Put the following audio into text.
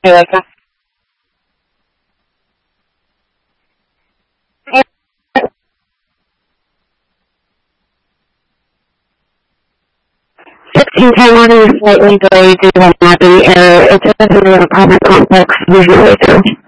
Hey, Alexa. 1610 order is slightly delayed due to an Abbey error. It says in an apartment complex usually through.